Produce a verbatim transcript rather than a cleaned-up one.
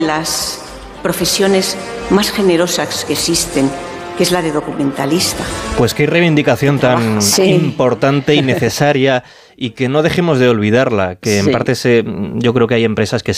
las profesiones más generosas que existen, que es la de documentalista. Pues qué reivindicación tan sí. importante y necesaria, y que no dejemos de olvidarla, que en sí. parte se, yo creo que hay empresas que